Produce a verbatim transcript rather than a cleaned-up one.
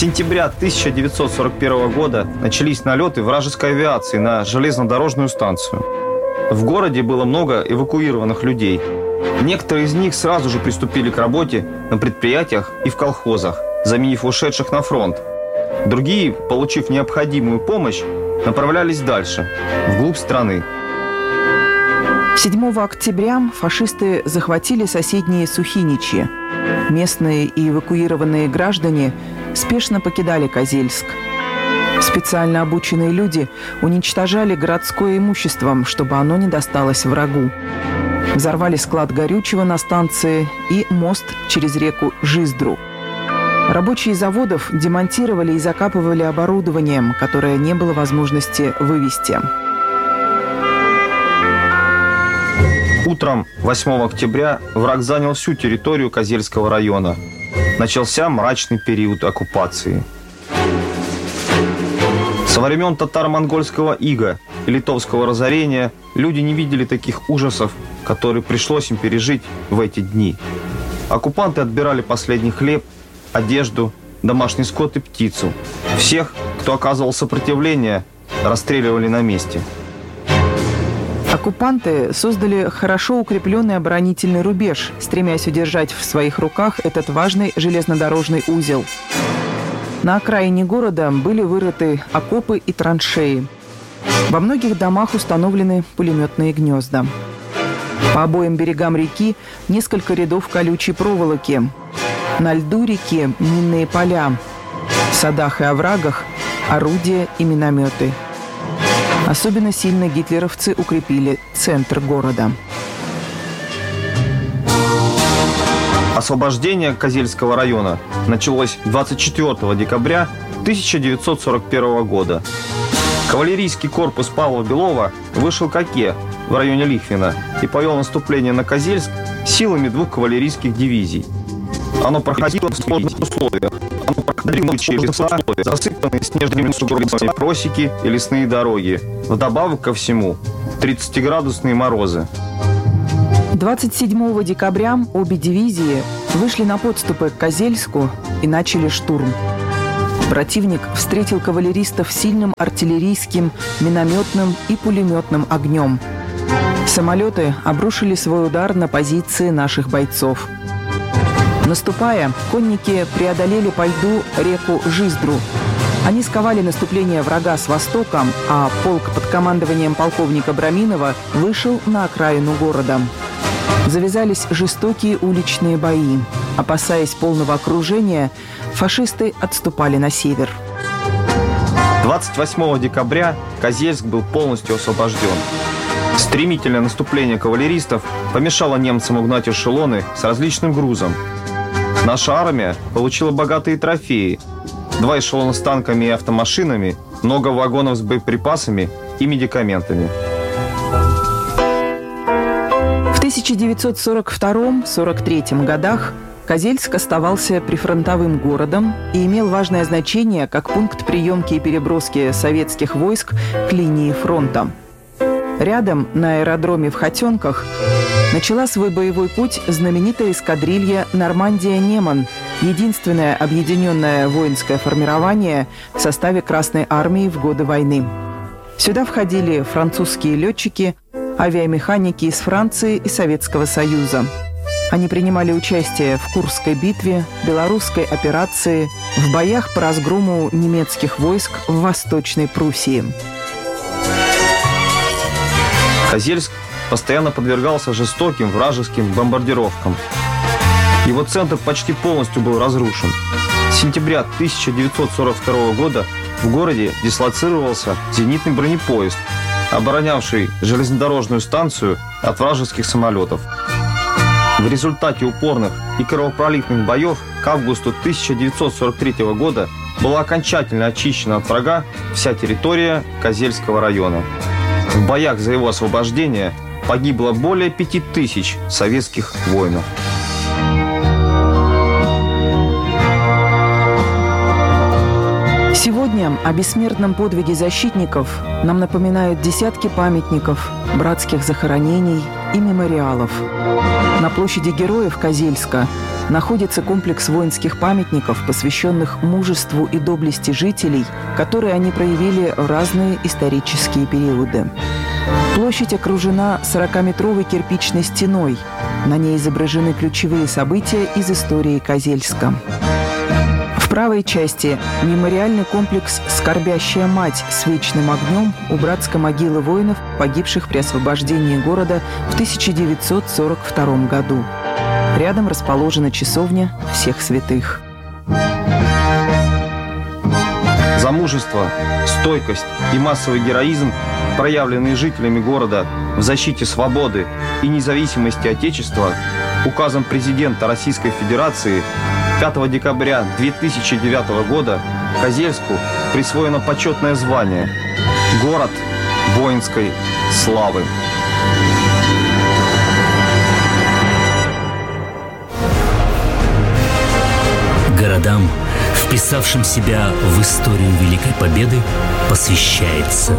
сентября тысяча девятьсот сорок первого года начались налеты вражеской авиации на железнодорожную станцию. В городе было много эвакуированных людей. Некоторые из них сразу же приступили к работе на предприятиях и в колхозах, заменив ушедших на фронт. Другие, получив необходимую помощь, направлялись дальше, вглубь страны. седьмого октября фашисты захватили соседние Сухиничи. Местные и эвакуированные граждане спешно покидали Козельск. Специально обученные люди уничтожали городское имущество, чтобы оно не досталось врагу. Взорвали склад горючего на станции и мост через реку Жиздру. Рабочие заводов демонтировали и закапывали оборудованием, которое не было возможности вывести. Утром восьмого октября враг занял всю территорию Козельского района. Начался мрачный период оккупации. Со времен татаро-монгольского ига и литовского разорения люди не видели таких ужасов, которые пришлось им пережить в эти дни. Оккупанты отбирали последний хлеб, одежду, домашний скот и птицу. Всех, кто оказывал сопротивление, расстреливали на месте. Оккупанты создали хорошо укрепленный оборонительный рубеж, стремясь удержать в своих руках этот важный железнодорожный узел. На окраине города были вырыты окопы и траншеи. Во многих домах установлены пулеметные гнезда. По обоим берегам реки несколько рядов колючей проволоки. На льду реки минные поля. В садах и оврагах орудия и минометы. Особенно сильно гитлеровцы укрепили центр города. Освобождение Козельского района началось двадцать четвёртого декабря тысяча девятьсот сорок первого года. Кавалерийский корпус Павла Белова вышел к Оке в районе Лихвина и повел наступление на Козельск силами двух кавалерийских дивизий. Оно проходило в сложных условиях. Оно проходило через леса, засыпанные снежными сугробами просеки и лесные дороги. Вдобавок ко всему, тридцатиградусные морозы. двадцать седьмого декабря обе дивизии вышли на подступы к Козельску и начали штурм. Противник встретил кавалеристов сильным артиллерийским, минометным и пулеметным огнем. Самолеты обрушили свой удар на позиции наших бойцов. Наступая, конники преодолели по льду реку Жиздру. Они сковали наступление врага с востока, а полк под командованием полковника Браминова вышел на окраину города. Завязались жестокие уличные бои. Опасаясь полного окружения, фашисты отступали на север. двадцать восьмого декабря Козельск был полностью освобожден. Стремительное наступление кавалеристов помешало немцам угнать эшелоны с различным грузом. Наша армия получила богатые трофеи. Два эшелона с танками и автомашинами, много вагонов с боеприпасами и медикаментами. В тысяча девятьсот сорок втором — сорок третьем годах Козельск оставался прифронтовым городом и имел важное значение как пункт приемки и переброски советских войск к линии фронта. Рядом, на аэродроме в Хотенках, начала свой боевой путь знаменитая эскадрилья «Нормандия-Неман», единственное объединенное воинское формирование в составе Красной армии в годы войны. Сюда входили французские летчики, авиамеханики из Франции и Советского Союза. Они принимали участие в Курской битве, Белорусской операции, в боях по разгрому немецких войск в Восточной Пруссии. Козельск постоянно подвергался жестоким вражеским бомбардировкам. Его центр почти полностью был разрушен. С сентября тысяча девятьсот сорок второго года в городе дислоцировался зенитный бронепоезд, оборонявший железнодорожную станцию от вражеских самолетов. В результате упорных и кровопролитных боев к августу тысяча девятьсот сорок третьего года была окончательно очищена от врага вся территория Козельского района. В боях за его освобождение погибло более пяти тысяч советских воинов. Сегодня о бессмертном подвиге защитников нам напоминают десятки памятников, братских захоронений и мемориалов. На площади Героев Козельска находится комплекс воинских памятников, посвященных мужеству и доблести жителей, которые они проявили в разные исторические периоды. Площадь окружена сорокаметровой кирпичной стеной. На ней изображены ключевые события из истории Козельска. В правой части мемориальный комплекс «Скорбящая мать» с вечным огнем у братской могилы воинов, погибших при освобождении города в тысяча девятьсот сорок втором году. Рядом расположена часовня всех святых. За мужество, стойкость и массовый героизм, проявленные жителями города в защите свободы и независимости Отечества, указом президента Российской Федерации пятого декабря две тысячи девятого года Козельску присвоено почетное звание «Город воинской славы». Городам, вписавшим себя в историю Великой Победы, посвящается